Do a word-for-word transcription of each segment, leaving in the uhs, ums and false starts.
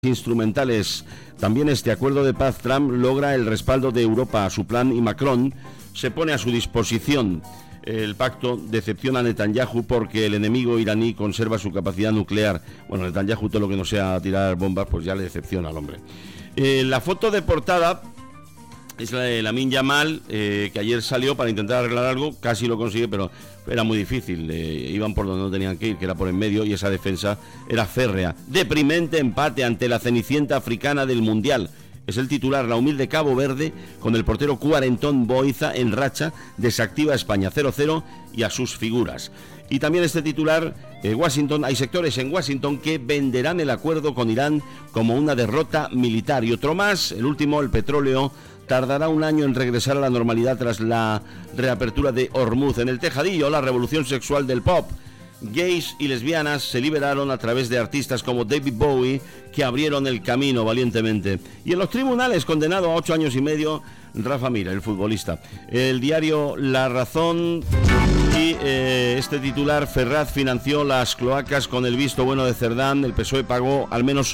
instrumentales. También este acuerdo de paz Trump logra el respaldo de Europa a su plan y Macron se pone a su disposición. El pacto decepciona a Netanyahu porque el enemigo iraní conserva su capacidad nuclear. Bueno, Netanyahu todo lo que no sea tirar bombas pues ya le decepciona al hombre. Eh, la foto de portada es la de Lamine Yamal, eh, que ayer salió para intentar arreglar algo, casi lo consigue, pero era muy difícil. Eh, iban por donde no tenían que ir, que era por en medio, y esa defensa era férrea. Deprimente empate ante la cenicienta africana del Mundial. Es el titular. La humilde Cabo Verde, con el portero cuarentón Boiza en racha, desactiva a España cero cero y a sus figuras. Y también este titular, eh, Washington, hay sectores en Washington que venderán el acuerdo con Irán como una derrota militar. Y otro más, el último, el petróleo, tardará un año en regresar a la normalidad tras la reapertura de Hormuz. En el tejadillo, la revolución sexual del pop. Gays y lesbianas se liberaron a través de artistas como David Bowie, que abrieron el camino valientemente. Y en los tribunales, condenado a ocho años y medio, Rafa Mira, el futbolista. El diario La Razón y eh, este titular, Ferraz financió las cloacas con el visto bueno de Cerdán. El P S O E pagó al menos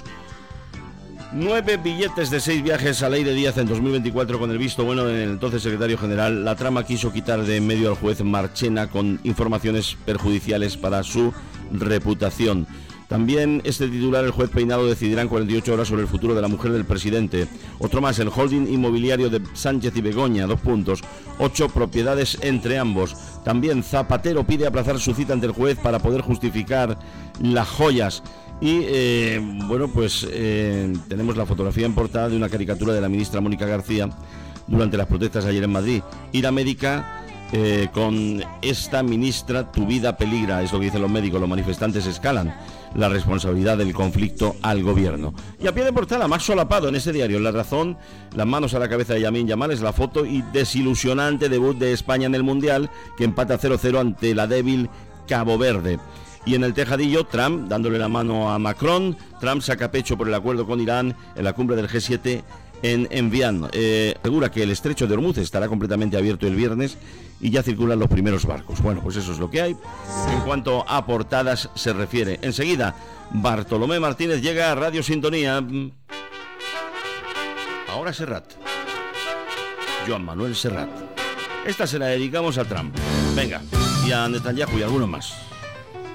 nueve billetes de seis viajes a Leire Díaz en dos mil veinticuatro con el visto bueno del entonces secretario general. La trama quiso quitar de en medio al juez Marchena con informaciones perjudiciales para su reputación. También este titular, el juez Peinado decidirá en cuarenta y ocho horas sobre el futuro de la mujer del presidente. Otro más, el holding inmobiliario de Sánchez y Begoña, dos puntos, ocho propiedades entre ambos. También Zapatero pide aplazar su cita ante el juez para poder justificar las joyas. Y eh, bueno, pues eh, tenemos la fotografía en portada de una caricatura de la ministra Mónica García durante las protestas ayer en Madrid. Ir a médica eh, con esta ministra, tu vida peligra, es lo que dicen los médicos. Los manifestantes escalan la responsabilidad del conflicto al gobierno. Y a pie de portada, más solapado en ese diario, en La Razón, las manos a la cabeza de Lamine Yamal, es la foto y desilusionante debut de España en el Mundial, que empata cero cero ante la débil Cabo Verde. Y en el tejadillo, Trump dándole la mano a Macron. Trump saca pecho por el acuerdo con Irán en la cumbre del G siete en Envián. Eh, asegura que el estrecho de Hormuz estará completamente abierto el viernes y ya circulan los primeros barcos. Bueno, pues eso es lo que hay en cuanto a portadas se refiere. Enseguida, Bartolomé Martínez llega a Radio Sintonía. Ahora Serrat. Joan Manuel Serrat. Esta se la dedicamos a Trump. Venga, y a Netanyahu y a algunos más.